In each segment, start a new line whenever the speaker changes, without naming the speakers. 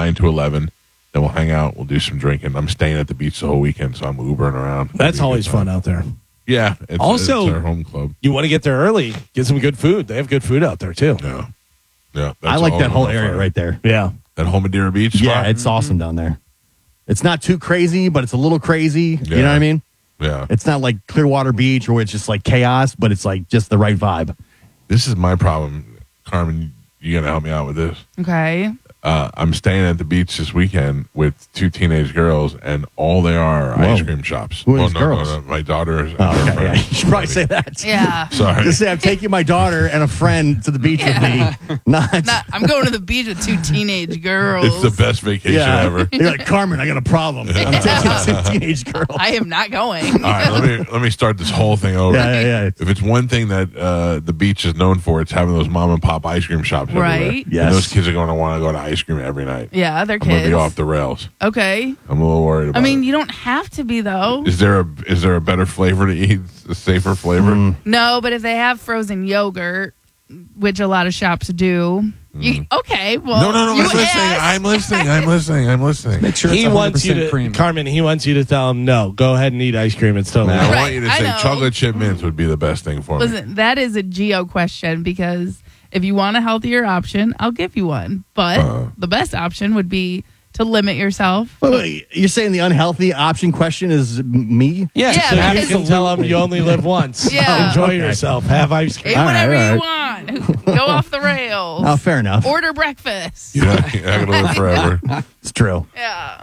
9 to 11. Then we'll hang out. We'll do some drinking. I'm staying at the beach the whole weekend, so I'm Ubering around.
That's always fun out there.
Yeah. It's our home club.
You want to get there early, get some good food. They have good food out there, too.
Yeah. Yeah.
I like that whole area right there.
Yeah.
That whole Madeira Beach spot?
Yeah, it's awesome down there. It's not too crazy, but it's a little crazy. You know what I mean?
Yeah.
It's not like Clearwater Beach where it's just like chaos, but it's like just the right vibe.
This is my problem. Carmen, you got to help me out with this.
Okay.
I'm staying at the beach this weekend with 2 teenage girls, and all they are ice cream shops.
Who are these girls?
No, my daughter's.
Oh, okay. Yeah, you should probably say that.
Yeah.
Sorry.
Just say I'm taking my daughter and a friend to the beach with me.
I'm going to the beach with 2 teenage girls.
It's the best vacation ever.
You're like, Carmen, I got a problem. I'm taking 2 teenage girls.
I am not going.
All right, let me start this whole thing over.
Yeah.
If it's one thing that the beach is known for, it's having those mom and pop ice cream shops everywhere.
Right.
Yes.
And those kids are going to want to go to ice cream every night.
Yeah, they're
I'm going to
kids.
be off the rails.
Okay.
I'm a little worried about
I mean,
it.
you don't have to be, though.
Is there a better flavor to eat? A safer flavor?
No, but if they have frozen yogurt, which a lot of shops do, okay, well,
No.
you
I'm listening. I'm listening.
Make sure it's
He wants you
100%
to,
cream.
Carmen, he wants you to tell him, no, go ahead and eat ice cream. It's totally
I
Right,
want you to
I
say
know.
chocolate chip mints would be the best thing for me.
Listen, that is a geo question because if you want a healthier option, I'll give you one. But the best option would be to limit yourself.
Wait, you're saying the unhealthy option question is me?
Yeah,
Yeah,
so you
because-
can tell him you only live once.
Yeah.
Enjoy
Okay.
yourself. Have ice cream.
Eat
All
whatever
right.
you want. Go off the rails.
Oh, fair enough.
Order breakfast.
You're not going to live forever.
It's true.
Yeah.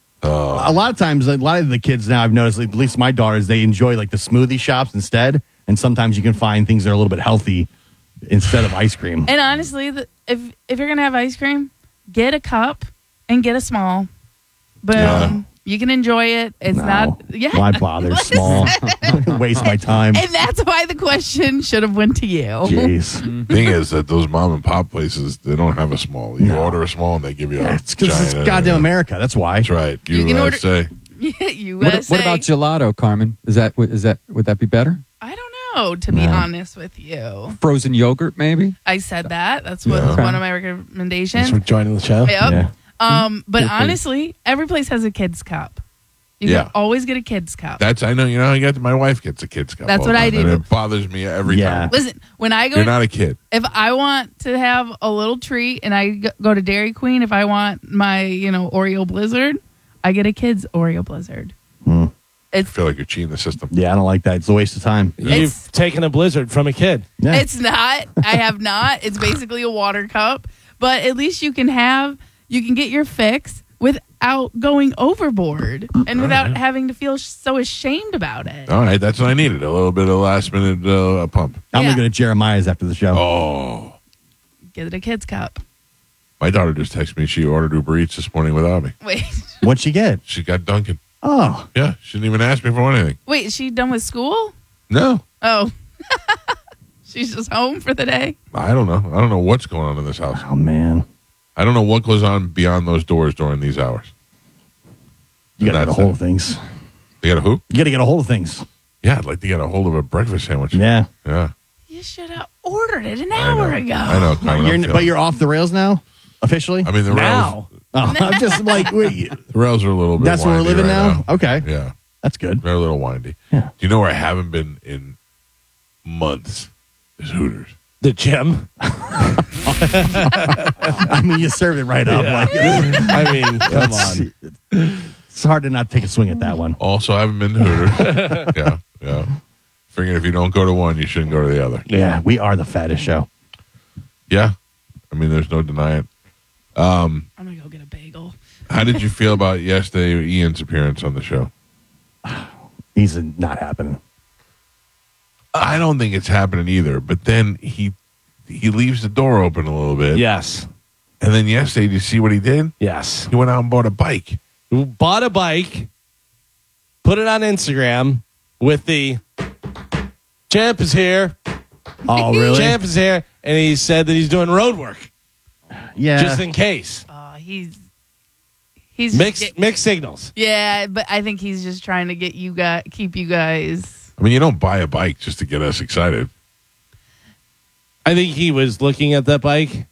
A lot of times, a lot of the kids now, I've noticed, at least my daughters, they enjoy like the smoothie shops instead. And sometimes you can find things that are a little bit healthy instead of ice cream.
And honestly, if you're going to have ice cream, get a cup and get a small. Boom.
Yeah.
You can enjoy it. It's
No.
not. Yeah.
Why bother? Small. Waste my time.
And that's why the question should have went to you.
Jeez.
Thing is that those mom and pop places, they don't have a small. You order a small and they give you a
It's because it's
giant,
goddamn America. That's why.
That's right.
You can order-
USA.
Yeah, USA.
What about gelato, Carmen? Would that be better?
I don't know, to be honest with you.
Frozen yogurt, maybe?
I said that. That's what
Yeah.
one of my recommendations.
Thanks for joining the show.
Yep.
Yeah.
But honestly, every place has a kid's cup. You
Yeah.
can always get a kid's cup.
I know. My wife gets a kid's cup.
That's
all
what
the
I
time,
do.
And it bothers me every
Yeah.
time.
Listen, when I go,
You're not a kid.
if I want to have a little treat and I go to Dairy Queen, if I want my Oreo Blizzard, I get a kid's Oreo Blizzard.
I feel like you're cheating the system.
Yeah, I don't like that. It's a waste of time.
You've taken a blizzard from a kid.
Yeah.
It's not. I have not. It's basically a water cup, but at least you can get your fix without going overboard and without having to feel so ashamed about it.
All right, that's what I needed. A little bit of last minute pump.
I'm
Yeah.
going to go to Jeremiah's after the show.
Oh,
Get it a kid's cup.
my daughter just texted me. She ordered Uber Eats this morning without me.
Wait,
What'd she get?
She got Dunkin'.
Oh.
Yeah, she didn't even ask me for anything.
wait, is she done with school?
No,
Oh, she's just home for the day.
I don't know. I don't know what's going on in this house.
Oh, man.
I don't know what goes on beyond those doors during these hours.
You got to get a
That's
hold
it.
of things.
You got a who?
You got to get a hold of things.
Yeah, I'd like to get a hold of a breakfast sandwich.
Yeah.
Yeah.
You should have ordered it an
I
hour
know.
ago.
I know. Carmen, I'm
But
feeling-
you're off the rails now? Officially?
I mean, the rails,
Now.
Oh, I'm just like, wait,
the rails are a little bit
that's where we're
windy
living
right
now? Okay.
Yeah,
That's good.
they're a little windy.
Yeah.
Do you know where I haven't been in months? Is Hooters.
The gym.
I mean, you serve it right up. Like,
I mean, come on.
It's hard to not take a swing at that one.
Also, I haven't been to Hooters. yeah. Figuring if you don't go to one, you shouldn't go to the other.
Yeah, we are the fattest show.
Yeah. I mean, there's no denying it.
I'm gonna go get a bagel.
How did you feel about yesterday, Ian's appearance on the show?
He's not happening.
I don't think it's happening either. But then he leaves the door open a little bit.
Yes.
And then yesterday, did you see what he did?
Yes.
He went out and bought a bike.
Who bought a bike, put it on Instagram with the champ is here.
Oh, really?
Champ is here. And he said that he's doing road work
Yeah.
just in case.
He's
Mixed signals.
Yeah, but I think he's just trying to get you guys, keep you guys.
I mean, you don't buy a bike just to get us excited.
I think he was looking at that bike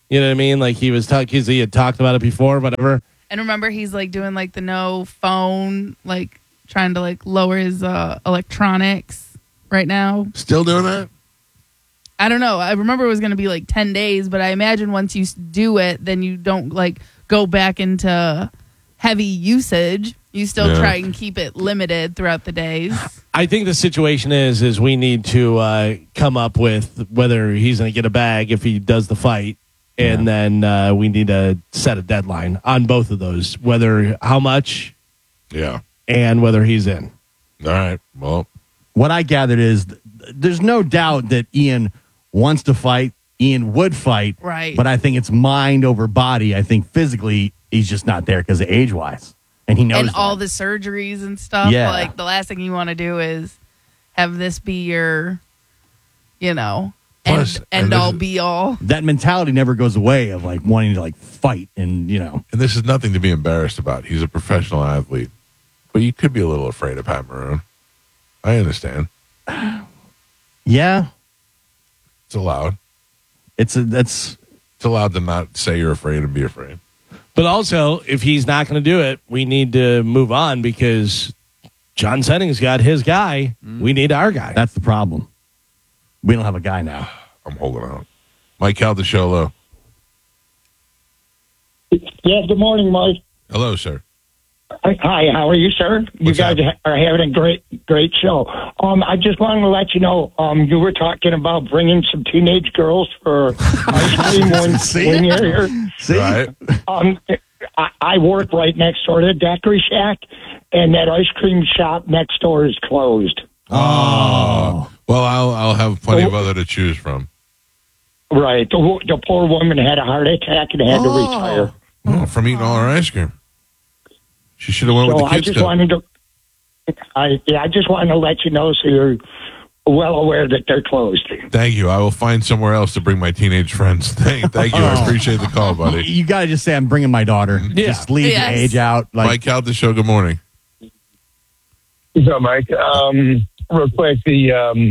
You know what I mean? Like he was talking, he had talked about it before, whatever.
And remember, he's like doing like the no phone, like trying to like lower his electronics right now.
Still doing that?
I don't know. I remember it was going to be like 10 days, but I imagine once you do it, then you don't like go back into heavy usage. You still try and keep it limited throughout the days.
I think the situation is we need to come up with whether he's going to get a bag if he does the fight. And then we need to set a deadline on both of those, whether how much and whether he's in.
All right. Well,
what I gathered is there's no doubt that Ian wants to fight. Ian would fight.
Right.
But I think it's mind over body. I think physically he's just not there because of age-wise. And he knows
And
that.
all the surgeries and stuff.
Yeah.
Like the last thing you want to do is have this be your,
Plus,
end
and
all
this-
be all.
That mentality never goes away of like wanting to like fight and,
and this is nothing to be embarrassed about. He's a professional athlete. But you could be a little afraid of Pat Maroon. I understand.
Yeah.
It's allowed.
It's
allowed to not say you're afraid and be afraid.
But also, if he's not going to do it, we need to move on because John Senning's got his guy. We need our guy.
that's the problem. We don't have a guy now.
I'm holding out. Mike Caldesholo.
Yeah, good morning, Mike.
Hello, sir.
Hi, how are you, sir? You
What's
guys
happening?
are having a great show. I just wanted to let you know, you were talking about bringing some teenage girls for ice cream when you're here.
See?
Right.
I work right next door to Daiquiri Shack, and that ice cream shop next door is closed.
Oh. Well, I'll have plenty of other to choose from.
Right. The poor woman had a heart attack and had to retire.
Oh, from eating all our ice cream. She should have went
So
with the
I
kids.
just
Club.
wanted to. I just wanted to let you know so you're well aware that they're closed.
Thank you. I will find somewhere else to bring my teenage friends. Thank you. I appreciate the call, buddy.
You got to just say, I'm bringing my daughter.
Yeah.
Just leave
Yes.
the age out.
Mike Caldesholo, good morning.
What's up, Mike? Real quick, the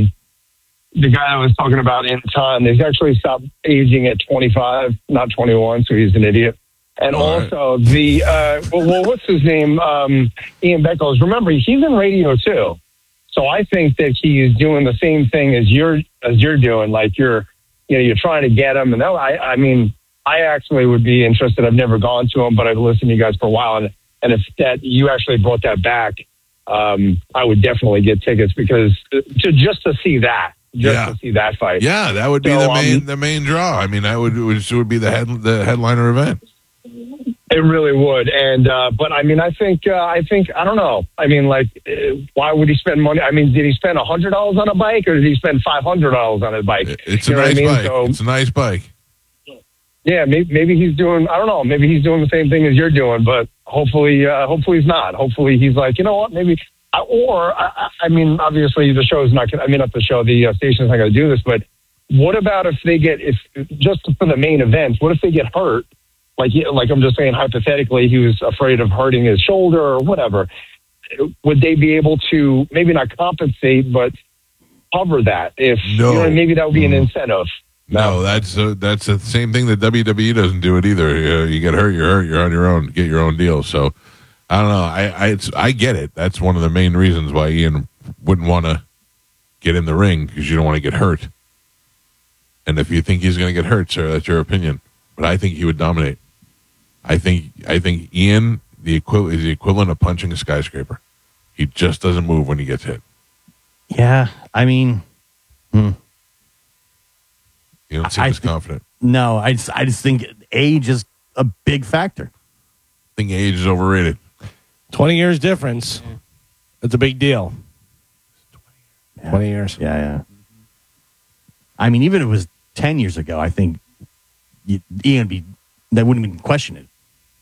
guy I was talking about in time, they've actually stopped aging at 25, not 21, so he's an idiot. And
All right.
also what's his name? Ian Beckles. Remember, he's in radio too. So I think that he's doing the same thing as you're doing. Like you're trying to get him. And that, I mean, I actually would be interested. I've never gone to him, but I've listened to you guys for a while. And if that you actually brought that back, I would definitely get tickets because just to see that. To see that fight.
Yeah, that would be
So,
the main draw. I mean, that would be the headliner event.
It really would, and but I mean, I think I don't know. I mean, like, why would he spend money? I mean, did he spend $100 on a bike, or did he spend $500 on his bike?
It's a
You know what I
nice
mean?
bike.
So,
It's a nice bike.
yeah, maybe he's doing. I don't know. Maybe he's doing the same thing as you're doing, but hopefully he's not. Hopefully he's like, you know what? Maybe. I mean, obviously the show's not going to, I mean, not the show, the station's not going to do this, but what about if they get, just for the main event, what if they get hurt? Like I'm just saying, hypothetically, he was afraid of hurting his shoulder or whatever. Would they be able to maybe not compensate, but cover that? If,
No.
maybe that would be an incentive.
No, that's the same thing that WWE doesn't do it either. You get hurt, you're hurt, you're on your own, get your own deal. So I don't know. I get it. That's one of the main reasons why Ian wouldn't want to get in the ring because you don't want to get hurt. And if you think he's going to get hurt, sir, that's your opinion. But I think he would dominate. I think Ian is the equivalent of punching a skyscraper. He just doesn't move when he gets hit.
Yeah, I mean,
You don't seem
I
as
think-
confident.
no, I just think age is a big factor.
I think age is overrated.
20 years difference. That's a big deal. 20 years.
Yeah. I mean, even if it was 10 years ago, I think Ian they wouldn't even question it.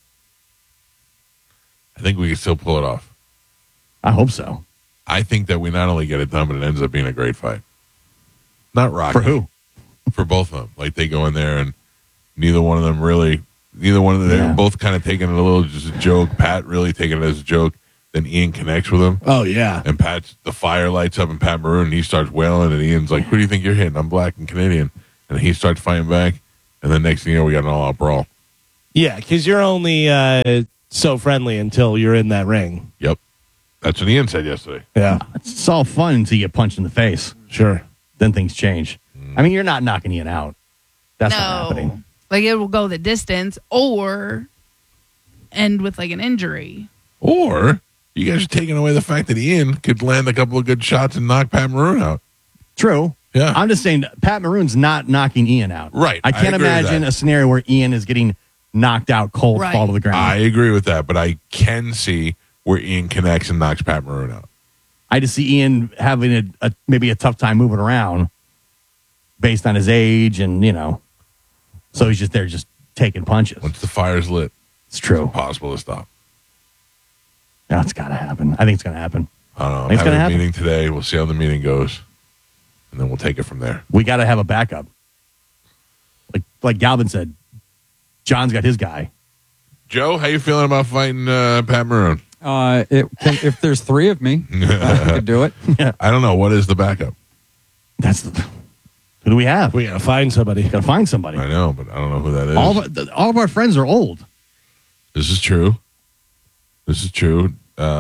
I think we can still pull it off.
I hope so.
I think that we not only get it done, but it ends up being a great fight. Not Rocky.
For who?
For both of them. Like they go in there and neither one of them, they're both kind of taking it a little just a joke. Pat really taking it as a joke. Then Ian connects with him.
Oh, yeah.
And the fire lights up and Pat Maroon and he starts wailing and Ian's like, who do you think you're hitting? I'm black and Canadian. And he starts fighting back. And then next thing you know, we got an all-out brawl.
Yeah, because you're only so friendly until you're in that ring.
Yep. That's what Ian said yesterday.
Yeah,
It's all fun until you get punched in the face.
sure.
Then things change. I mean, you're not knocking Ian out. That's not happening.
No. Like it will go the distance or end with like an injury.
Or you guys are taking away the fact that Ian could land a couple of good shots and knock Pat Maroon out.
True.
Yeah.
I'm just saying Pat Maroon's not knocking Ian out.
Right.
I
I
can't
agree with
imagine
that.
a scenario where Ian is getting knocked out cold,
Right.
fall to the ground.
I agree with that, but I can see where Ian connects and knocks Pat Maroon out.
I just see Ian having maybe a tough time moving around based on his age and, so he's just there just taking punches.
Once the fire's lit,
It's true.
impossible to stop.
No, it's got to happen. I think it's going to happen.
I don't know.
It's
Have
gonna
a
happen.
meeting today. We'll see how the meeting goes, and then we'll take it from there.
We got to have a backup. Like Galvin said, John's got his guy.
Joe, how you feeling about fighting Pat Maroon?
If there's three of me, I could do it.
I don't know. What is the backup?
Who do we have?
We got to find somebody.
Got to find somebody.
I know, but I don't know who that is.
All of our friends are old.
This is true. This is true.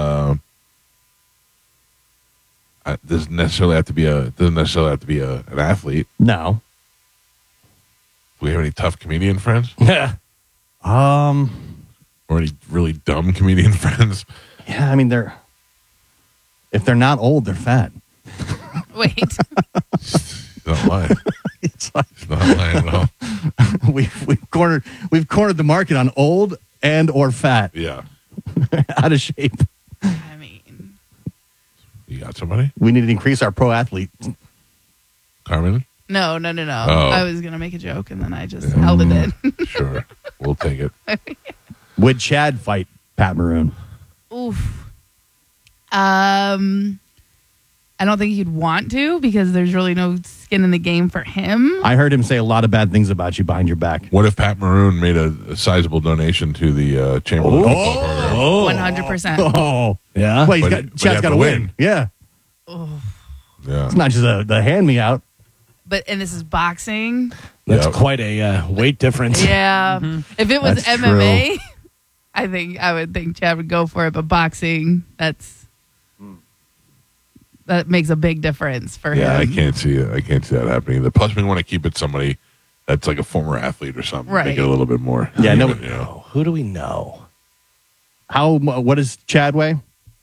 Doesn't necessarily have to be an athlete.
No.
Do we have any tough comedian friends
Yeah.
or any really dumb comedian friends?
Yeah, I mean if they're not old, they're fat.
Wait.
He's not lying.
It's like
He's not lying at all.
we've cornered the market on old and or fat,
Yeah.
out of shape.
I mean,
You got somebody?
We need to increase our pro athlete.
Carmen?
no.
Oh.
I was going to make a joke and then I just held it in.
Sure. We'll take it.
Would Chad fight Pat Maroon?
Oof. I don't think he'd want to because there's really no skin in the game for him.
I heard him say a lot of bad things about you behind your back.
What if Pat Maroon made a sizable donation to the Chamberlain football program?
Oh.
100%.
Oh,
Yeah.
well,
But
Chad's
you have
got
to
to win.
win.
Yeah,
Yeah.
it's not just the hand me out.
And this is boxing.
That's
Yep.
quite a weight difference.
Yeah. If it was
That's
MMA, I would think Chad would go for it. But boxing, that makes a big difference for
Yeah, I
him.
can't see it. I can't see that happening either. Plus, we want to keep it somebody that's like a former athlete or something. Make
Right.
it a little bit more.
Yeah, no-
even, you know.
Who do we know?
What does Chad weigh?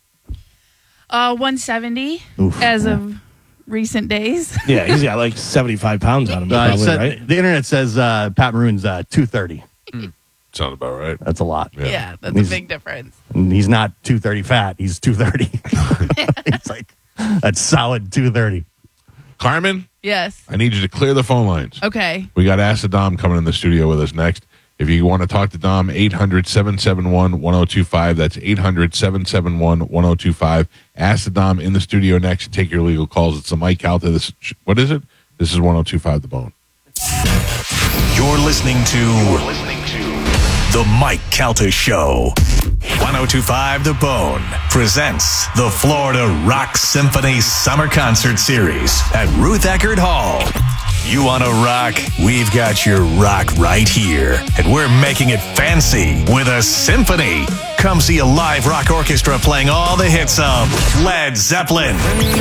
170
Oof.
as of recent days.
Yeah, he's got like 75 pounds on him,
It
probably,
said-
right?
The internet says Pat Maroon's 230.
Sounds about right.
That's a lot.
Yeah, that's
He's-
a big difference.
And he's not 230 fat. He's 230. It's like that's solid 230.
Carmen,
Yes.
I need you to clear the phone lines.
Okay.
We got Ask the Dom coming in the studio with us next. If you want to talk to Dom, 800-771-1025. That's 800-771-1025. Ask the Dom in the studio next. Take your legal calls. It's the Mike Calta. What is it? This is 1025 The Bone.
You're listening to The Mike Calta Show. 1025 The Bone presents the Florida Rock Symphony Summer Concert Series at Ruth Eckerd Hall. You want to rock? We've got your rock right here. And we're making it fancy with a symphony. Come see a live rock orchestra playing all the hits of Led Zeppelin.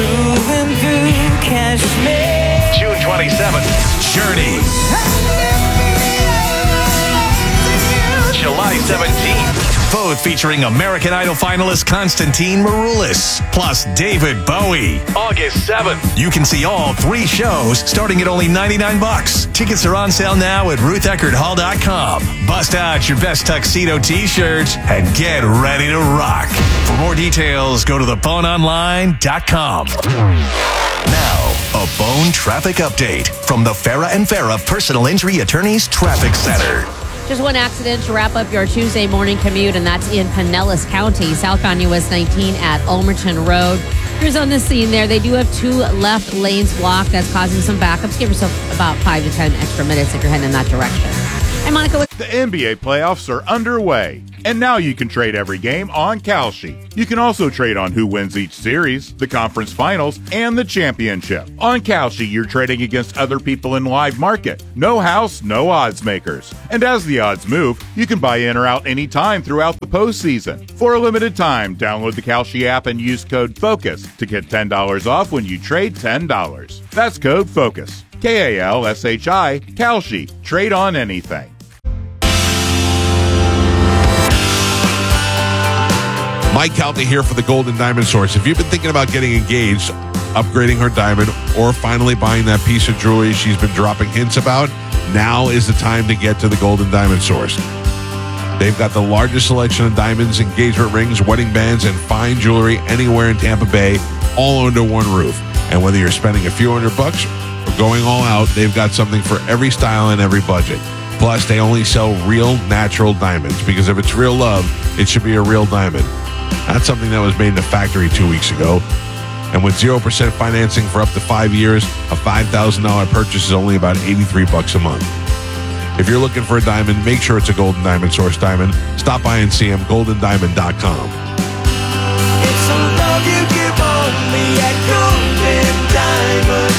June 27th, Journey. July 17th, both featuring American Idol finalist Constantine Maroulis, plus David Bowie. August 7th, you can see all three shows starting at only $99. Tickets are on sale now at RuthEckerdHall.com. Bust out your best tuxedo t-shirts and get ready to rock. For more details, go to theboneonline.com. Now, a Bone traffic update from the Farah and Farah Personal Injury Attorneys Traffic Center.
Just one accident to wrap up your Tuesday morning commute, and that's in Pinellas County, southbound US 19 at Ulmerton Road. Crews on the scene there. They do have two left lanes blocked. That's causing some backups. Give yourself about 5 to 10 extra minutes if you're heading in that direction. I'm Monica with
The NBA playoffs are underway, And now you can trade every game on Kalshi. You can also trade on who wins each series, the conference finals, and the championship. On Kalshi, you're trading against other people in live market. No house, no odds makers. And as the odds move, you can buy in or out anytime throughout the postseason. For a limited time, download the Kalshi app and use code FOCUS to get $10 off when you trade $10. That's code FOCUS. Kalshi, Kalshi. Trade on anything.
Mike Calta here for the Golden Diamond Source. If you've been thinking about getting engaged, upgrading her diamond, or finally buying that piece of jewelry she's been dropping hints about, now is the time to get to the Golden Diamond Source. They've got the largest selection of diamonds, engagement rings, wedding bands, and fine jewelry anywhere in Tampa Bay, all under one roof. And whether you're spending a few $100 or going all out, they've got something for every style and every budget. Plus, they only sell real, natural diamonds, because if it's real love, it should be a real diamond. That's something that was made in the factory 2 weeks ago. And with 0% financing for up to 5 years, a $5,000 purchase is only about $83 a month. If you're looking for a diamond, make sure it's a Golden Diamond Source diamond. Stop by and see them, goldendiamond.com.
It's a love you give only at Golden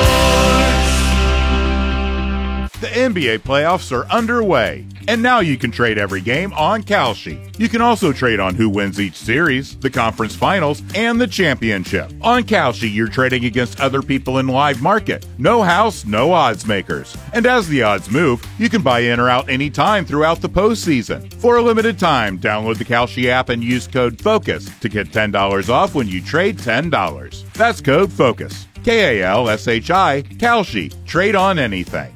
Diamond Source.
The NBA playoffs are underway, and now you can trade every game on Kalshi. You can also trade on who wins each series, the conference finals, and the championship. On Kalshi, you're trading against other people in live market. No house, no odds makers. And as the odds move, you can buy in or out anytime throughout the postseason. For a limited time, download the Kalshi app and use code FOCUS to get $10 off when you trade $10. That's code FOCUS. Kalshi, Kalshi. Trade on anything.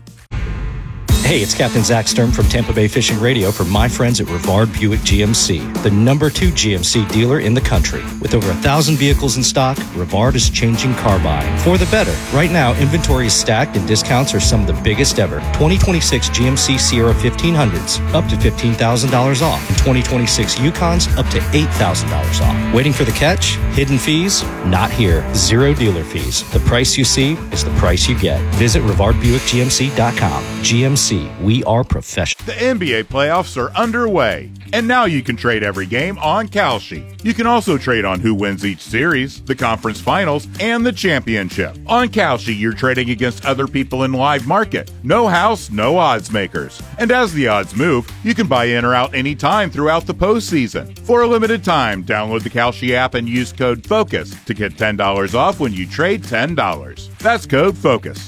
Hey, it's Captain Zach Sturm from Tampa Bay Fishing Radio for my friends at Rivard Buick GMC, the #2 GMC dealer in the country. With over 1,000 vehicles in stock, Rivard is changing car buying for the better. Right now, inventory is stacked and discounts are some of the biggest ever. 2026 GMC Sierra 1500s, up to $15,000 off. And 2026 Yukons, up to $8,000 off. Waiting for the catch? Hidden fees? Not here. Zero dealer fees. The price you see is the price you get. Visit RivardBuickGMC.com. GMC. We are professional.
The NBA playoffs are underway, and now you can trade every game on Kalshi. You can also trade on who wins each series, the conference finals, and the championship. On Kalshi, you're trading against other people in live market. No house, no odds makers. And as the odds move, you can buy in or out anytime throughout the postseason. For a limited time, download the Kalshi app and use code FOCUS to get $10 off when you trade $10. That's code FOCUS.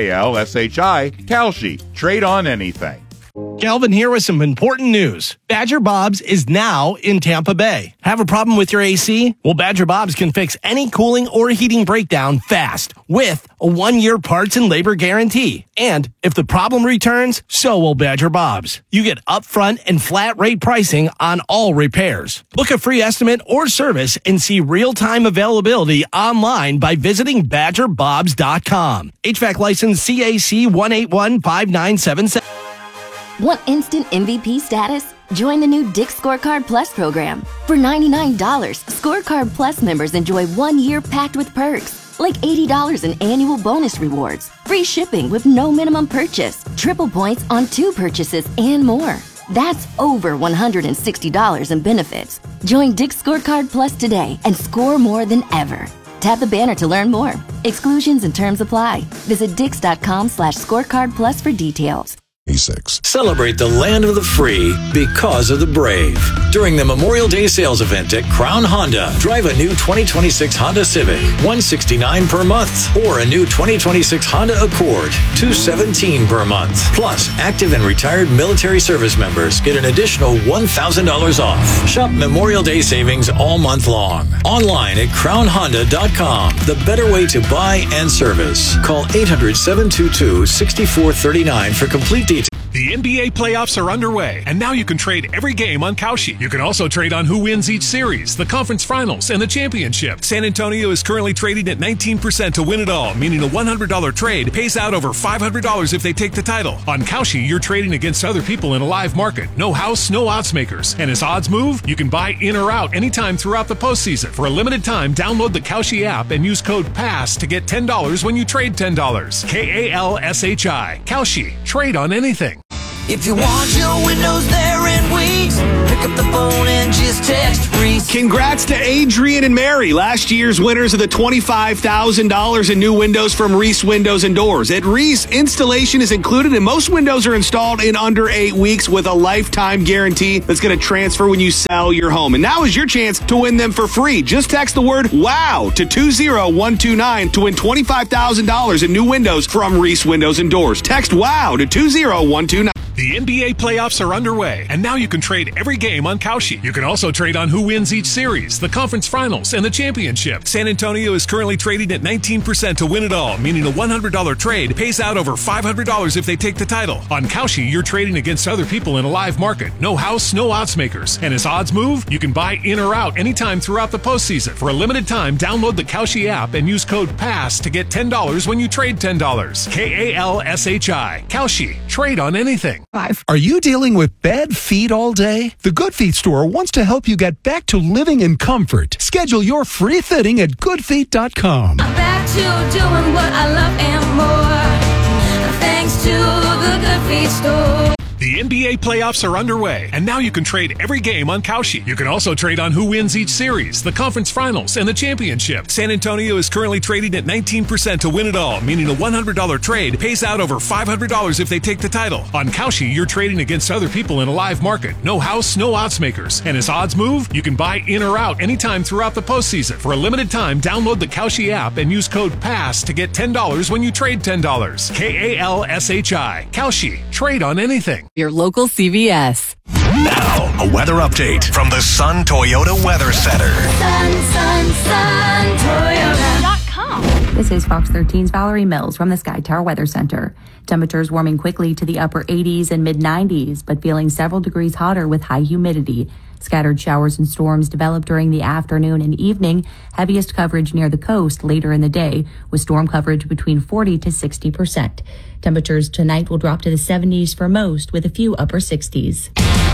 Kalshi, Kalshi. Trade on anything.
Calvin here with some important news. Badger Bob's is now in Tampa Bay. Have a problem with your AC? Well, Badger Bob's can fix any cooling or heating breakdown fast with a 1-year parts and labor guarantee. And if the problem returns, so will Badger Bob's. You get upfront and flat rate pricing on all repairs. Book a free estimate or service and see real-time availability online by visiting BadgerBobs.com. HVAC license CAC 1815977.
Want instant MVP status? Join the new Dick's Scorecard Plus program. For $99, Scorecard Plus members enjoy 1 year packed with perks, like $80 in annual bonus rewards, free shipping with no minimum purchase, triple points on 2 purchases, and more. That's over $160 in benefits. Join Dick's Scorecard Plus today and score more than ever. Tap the banner to learn more. Exclusions and terms apply. Visit Dix.com/scorecard plus for details.
Celebrate the land of the free because of the brave. During the Memorial Day sales event at Crown Honda, drive a new 2026 Honda Civic, $169 per month, or a new 2026 Honda Accord, $217 per month. Plus, active and retired military service members get an additional $1,000 off. Shop Memorial Day savings all month long. Online at crownhonda.com. The better way to buy and service. Call 800-722-6439 for complete details.
The NBA playoffs are underway, and now you can trade every game on Kalshi. You can also trade on who wins each series, the conference finals, and the championship. San Antonio is currently trading at 19% to win it all, meaning a $100 trade pays out over $500 if they take the title. On Kalshi, you're trading against other people in a live market. No house, no odds makers. And as odds move, you can buy in or out anytime throughout the postseason. For a limited time, download the Kalshi app and use code PASS to get $10 when you trade $10. Kalshi. Kalshi. Trade on anything.
If you want your windows there in weeks, pick up the phone and just text Reese.
Congrats to Adrian and Mary, last year's winners of the $25,000 in new windows from Reese Windows and Doors. At Reese, installation is included and most windows are installed in under 8 weeks with a lifetime guarantee that's going to transfer when you sell your home. And now is your chance to win them for free. Just text the word WOW to 20129 to win $25,000 in new windows from Reese Windows and Doors. Text WOW to 20129.
The NBA playoffs are underway, and now you can trade every game on Kalshi. You can also trade on who wins each series, the conference finals, and the championship. San Antonio is currently trading at 19% to win it all, meaning a $100 trade pays out over $500 if they take the title. On Kalshi, you're trading against other people in a live market. No house, no odds makers. And as odds move, you can buy in or out anytime throughout the postseason. For a limited time, download the Kalshi app and use code PASS to get $10 when you trade $10. KALSHI. Kalshi. Trade on anything.
Are you dealing with bad feet all day? The Good Feet store wants to help you get back to living in comfort. Schedule your free fitting at goodfeet.com.
I'm back to doing what I love and more. Thanks to the Good Feet store.
The NBA playoffs are underway, and now you can trade every game on Kalshi. You can also trade on who wins each series, the conference finals, and the championship. San Antonio is currently trading at 19% to win it all, meaning a $100 trade pays out over $500 if they take the title. On Kalshi, you're trading against other people in a live market. No house, no odds makers. And as odds move, you can buy in or out anytime throughout the postseason. For a limited time, download the Kalshi app and use code PASS to get $10 when you trade $10. KALSHI. Kalshi. Trade on anything.
Your local CVS.
Now, a weather update from the Sun Toyota Weather Center.
Sun, Toyota.com.
This is Fox 13's Valerie Mills from the Sky Tower Weather Center. Temperatures warming quickly to the upper 80s and mid 90s, but feeling several degrees hotter with high humidity. Scattered showers and storms develop during the afternoon and evening. Heaviest coverage near the coast later in the day, with storm coverage between 40 to 60%. Temperatures tonight will drop to the 70s for most, with a few upper 60s.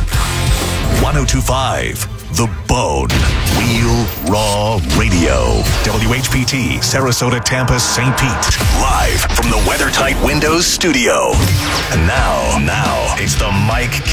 1025, The Bone. Real Raw Radio. WHPT, Sarasota, Tampa, St. Pete. Live from the WeatherTight Windows studio. And now, it's the Mike